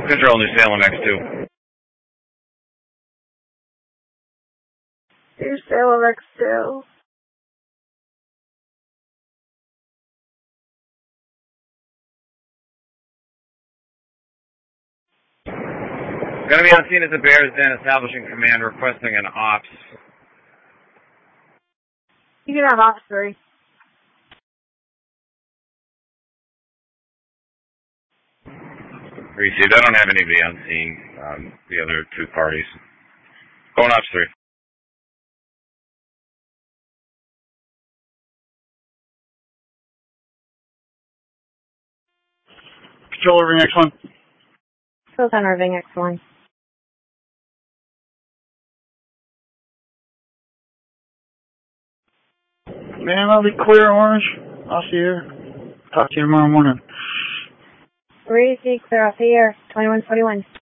Control, New Salem X2. New Salem X2. Going to be on scene at the Bears Den, establishing command, requesting an ops. You can have ops 3. Received. I don't have anybody on scene. The other two parties. Going ops 3. Control Irving X1. Sultan Irving X1. Man, I'll be clear, Orange. I'll see you. Talk to you tomorrow morning. Clear off the air. 2141.